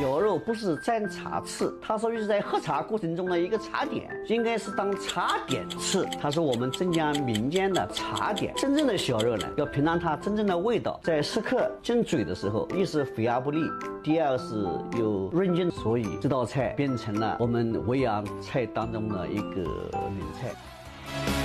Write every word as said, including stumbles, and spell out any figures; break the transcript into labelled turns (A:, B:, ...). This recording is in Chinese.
A: 小肉不是蘸茶吃，它属于是在喝茶过程中的一个茶点，应该是当茶点吃。它是我们镇江民间的茶点。真正的小肉呢，要品尝它真正的味道，在食客进嘴的时候，一是肥而不腻，第二是有润劲，所以这道菜变成了我们维扬菜当中的一个名菜。